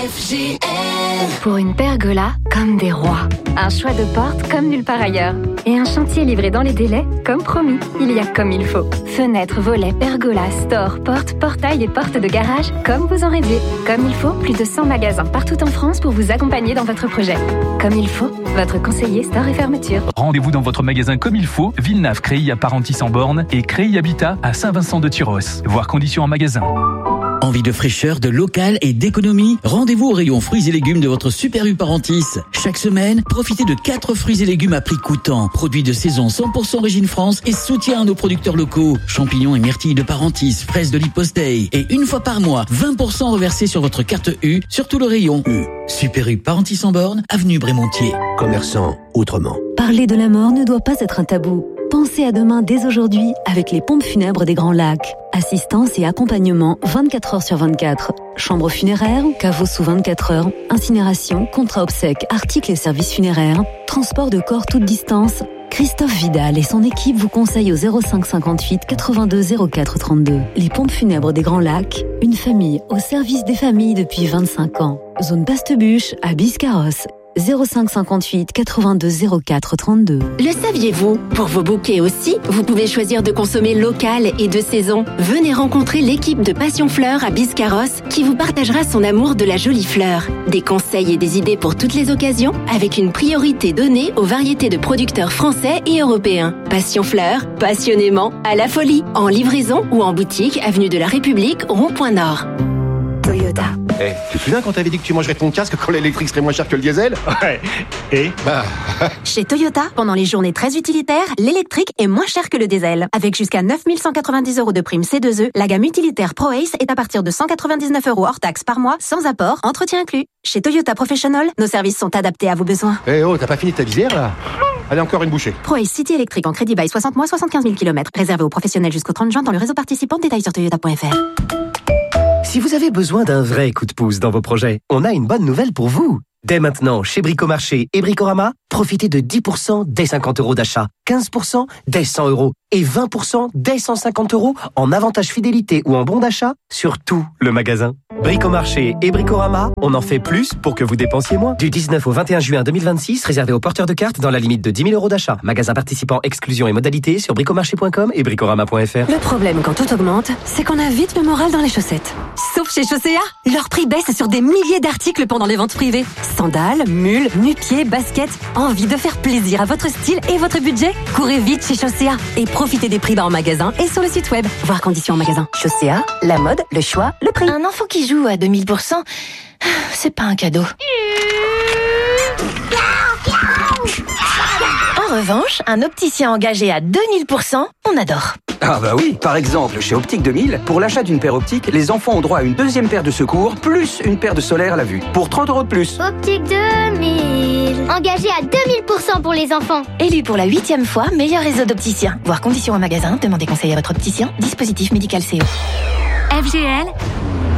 FGL. Pour une pergola, comme des rois. Un choix de porte comme nulle part ailleurs. Et un chantier livré dans les délais, comme promis. Il y a comme il faut. Fenêtres, volets, pergolas, stores, portes, portails et portes de garage, comme vous en rêviez. Comme il faut, plus de 100 magasins partout en France pour vous accompagner dans votre projet. Comme il faut, votre conseiller store et fermeture. Rendez-vous dans votre magasin Comme il faut, Villeneuve, Créy à Parentis-en-Born et Créy Habitat à Saint-Vincent-de-Tyros. Voir conditions en magasin. Envie de fraîcheur, de local et d'économie? Rendez-vous au rayon fruits et légumes de votre Super U Parentis. Chaque semaine, profitez de 4 fruits et légumes à prix coûtant. Produits de saison 100% Origine France et soutien à nos producteurs locaux. Champignons et myrtilles de Parentis, fraises de l'Hyposteille. Et une fois par mois, 20% reversés sur votre carte U sur tout le rayon U. Super U Parentis-en-Born, avenue Brémontier. Commerçant autrement. Parler de la mort ne doit pas être un tabou. Pensez à demain dès aujourd'hui avec les pompes funèbres des Grands Lacs. Assistance et accompagnement 24 heures sur 24. Chambre funéraire, caveau sous 24 heures, incinération, contrat obsèques, articles et services funéraires, transport de corps toute distance. Christophe Vidal et son équipe vous conseillent au 05 58 82 04 32. Les pompes funèbres des Grands Lacs, une famille au service des familles depuis 25 ans. Zone Bastebuche à Biscarrosse. 05 58 82 04 32. Le saviez-vous? Pour vos bouquets aussi, vous pouvez choisir de consommer local et de saison. Venez rencontrer l'équipe de Passion Fleurs à Biscarrosse qui vous partagera son amour de la jolie fleur. Des conseils et des idées pour toutes les occasions avec une priorité donnée aux variétés de producteurs français et européens. Passion Fleurs, passionnément à la folie. En livraison ou en boutique, avenue de la République, rond-point Nord. Toyota. Tu te souviens quand t'avais dit que tu mangerais ton casque quand l'électrique serait moins cher que le diesel? Ouais. Et Chez Toyota, pendant les journées très utilitaires, l'électrique est moins cher que le diesel. Avec jusqu'à 9 190 € de prime C2E, la gamme utilitaire Pro Ace est à partir de 199 € hors taxe par mois, sans apport, entretien inclus. Chez Toyota Professional, nos services sont adaptés à vos besoins. Eh oh, t'as pas fini ta visière là? Allez, encore une bouchée. Pro Ace City électrique en crédit bail 60 mois, 75 000 km. Réservé aux professionnels jusqu'au 30 juin dans le réseau participant. Détails sur toyota.fr. Si vous avez besoin d'un vrai coup de pouce dans vos projets, on a une bonne nouvelle pour vous. Dès maintenant, chez Bricomarché et Bricorama, profitez de 10% dès 50 € d'achat, 15% dès 100 € et 20% dès 150 € en avantage fidélité ou en bon d'achat sur tout le magasin. Bricomarché et Bricorama, on en fait plus pour que vous dépensiez moins. Du 19 au 21 juin 2026, réservé aux porteurs de cartes dans la limite de 10 000 € d'achat. Magasin participant, exclusion et modalités sur bricomarché.com et bricorama.fr. Le problème quand tout augmente, c'est qu'on a vite le moral dans les chaussettes. Sauf chez Chaussea, leur prix baisse sur des milliers d'articles pendant les ventes privées. Sandales, mules, nu-pieds, baskets. Envie de faire plaisir à votre style et votre budget? Courez vite chez Chaussea et profitez des prix bas en magasin et sur le site web. Voir conditions en magasin. Chaussea, la mode, le choix, le prix. Un enfant qui joue à 2000%, c'est pas un cadeau. En revanche, un opticien engagé à 2000%, on adore. Ah bah oui, par exemple, chez Optique 2000, pour l'achat d'une paire optique, les enfants ont droit à une deuxième paire de secours, plus une paire de solaire à la vue, pour 30 € de plus. Optique 2000, engagé à 2000% pour les enfants. Élu pour la 8e fois, meilleur réseau d'opticiens. Voir conditions en magasin, demandez conseil à votre opticien. Dispositif médical CO. FGL,